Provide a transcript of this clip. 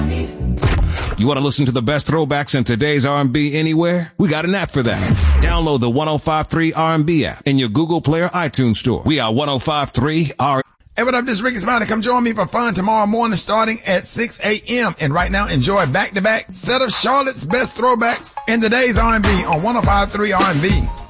You want to listen to the best throwbacks in today's R&B anywhere? We got an app for that. Download the 105.3 R&B app in your Google Play or iTunes store. We are 105.3 R. Hey, what up? This is Ricky Smiley. Come join me for fun tomorrow morning starting at 6 a.m. And right now, enjoy back-to-back set of Charlotte's best throwbacks in today's R&B on 105.3 R&B.